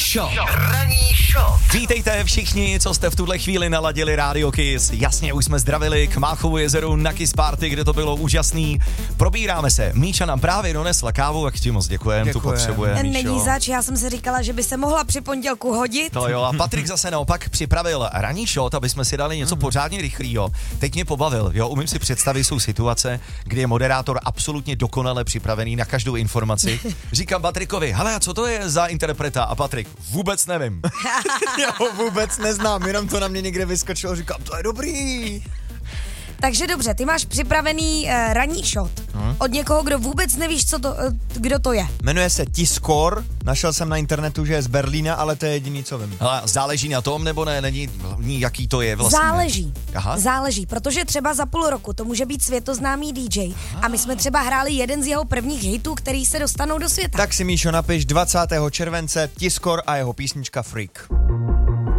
show. Vítejte všichni, co jste v tuhle chvíli naladili Radio Kiss. Jasně, už jsme zdravili k Máchovu jezeru na Kiss Party, kde to bylo úžasný. Probíráme se. Míša nám právě donesla kávu, jak ti moc děkujem, tu potřebuje. Není zač, já jsem si říkala, že by se mohla při pondělku hodit. To jo, a Patrik zase naopak připravil ranní shot, aby jsme si dali něco pořádně rychlýho. Teď mě pobavil, jo, umím si představit, jsou situace, kdy je moderátor absolutně dokonale připravený na každou informaci. Říkám Patrikovi, hele, a co to je za interpreta? A Patrik, vůbec nevím. Já ho vůbec neznám, jenom to na mě někde vyskočilo, říkám, to je dobrý. Takže dobře, ty máš připravený ranní shot od někoho, kdo vůbec nevíš, kdo to je. Jmenuje se Tiskor, našel jsem na internetu, že je z Berlína, ale to je jediný, co vím. Hele, záleží na tom, nebo ne, není jaký to je vlastně? Záleží. Aha. Záleží, protože třeba za půl roku to může být světoznámý DJ a my jsme třeba hráli jeden z jeho prvních hitů, který se dostanou do světa. Tak si, Míšo, napiš 20. července Tiskor a jeho písnička Freak.